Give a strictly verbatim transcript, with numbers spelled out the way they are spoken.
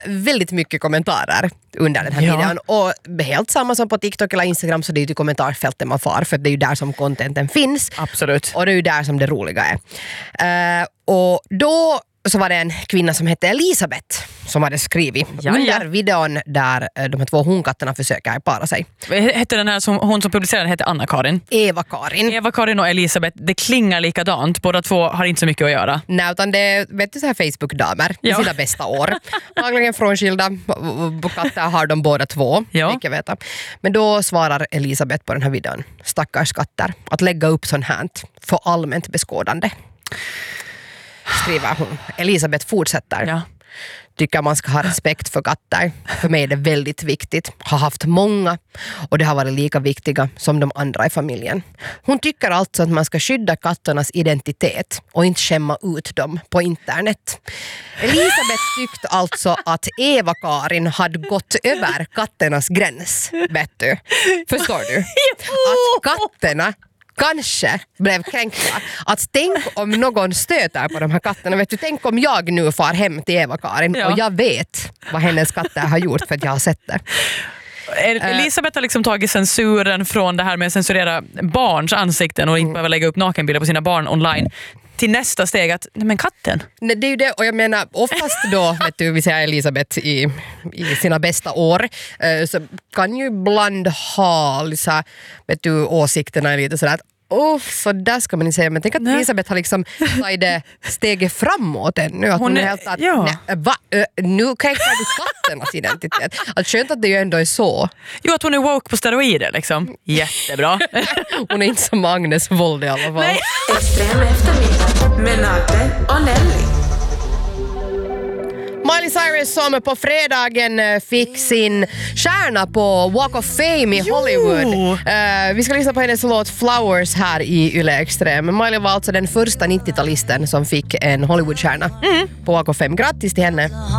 väldigt mycket kommentarer under den här ja. videon. Och helt samma som på TikTok eller Instagram, så det är ju till kommentarsfältet man far, för det är ju där som contenten finns. Absolut. Och det är ju där som det roliga är. Uh, och då så var det en kvinna som hette Elisabeth som hade skrivit ja, under ja. videon där de här två hundkatterna försöker para sig. Hette den här som, hon som publicerade hette Anna-Karin. Eva-Karin. Eva-Karin och Elisabeth, det klingar likadant. Båda två har inte så mycket att göra. Nej, utan det är, vet du, så här Facebook-damer ja. i sina bästa år. Angligen frånskilda, katter har de båda två, ja. jag veta. Men då svarar Elisabeth på den här videon: stackars katter, att lägga upp sånt här för allmänt beskådande. Skriver hon. Elisabeth fortsätter. Ja. Tycker man ska ha respekt för katter. För mig är det väldigt viktigt. Har haft många och det har varit lika viktiga som de andra i familjen. Hon tycker alltså att man ska skydda katternas identitet och inte skämma ut dem på internet. Elisabeth tyckte alltså att Eva-Karin hade gått över katternas gräns. Vet du? Förstår du? Att katterna kanske blev kränkta. Att tänk om någon stöter på de här katterna. Vet du, tänk om jag nu far hem till Eva-Karin ja. och jag vet vad hennes katter har gjort för att jag har sett det. Elisabeth har liksom tagit censuren från det här med att censurera barns ansikten och inte mm. behöva lägga upp nakenbilder på sina barn online till nästa steg att, nej men katten. Nej, det är ju det, och jag menar oftast då, vet du, vi säger Elisabeth i, i sina bästa år, så kan ju ibland ha liksom, vet du, åsikterna lite sådär att oh, så där ska man inte säga, men tänk att nej. Elisabeth har liksom tagit det steget framåt ännu. Att hon, hon är helt att, ja. nej, va, uh, nu kränkar du katternas identitet. Att skönt att det ju ändå är så. Jo, att hon är woke på steroider liksom. Jättebra. Hon är inte som Agnes Wold i alla fall. Nej. Extrem eftermiddag med Nagge och Nelly. Miley Cyrus som på fredagen fick sin stjärna på Walk of Fame i Hollywood. Uh, vi ska lyssna på hennes låt Flowers här i Yle Extrem. Miley var alltså den första nittiotalisten som fick en Hollywoodstjärna mm. på Walk of Fame. Grattis till henne.